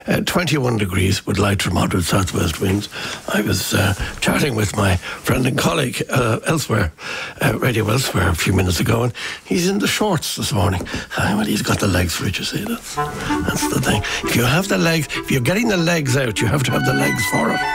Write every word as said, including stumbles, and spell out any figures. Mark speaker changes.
Speaker 1: Uh, twenty-one degrees with light to moderate southwest winds. I was uh, chatting with my friend and colleague uh, elsewhere, uh, Radio Elsewhere, a few minutes ago, and he's in the shorts this morning. Ah, well, he's got the legs for it, you see. That's, that's the thing. If you have the legs, if you're getting the legs out, you have to have the legs for it.